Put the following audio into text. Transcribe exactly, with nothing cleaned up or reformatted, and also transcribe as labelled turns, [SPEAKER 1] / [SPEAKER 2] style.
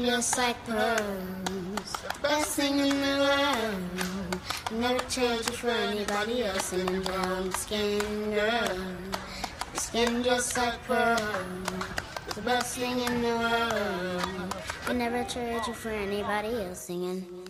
[SPEAKER 1] Just like pearls, best thing in the world. Never trade you for anybody else. And brown skin girl, your skin just like pearls, the best thing in the world. I never trade you for anybody else. Singing.